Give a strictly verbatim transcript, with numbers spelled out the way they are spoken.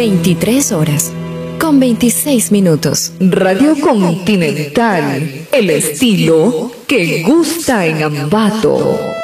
veintitrés horas con veintiséis minutos. Radio Continental, el estilo que gusta en Ambato.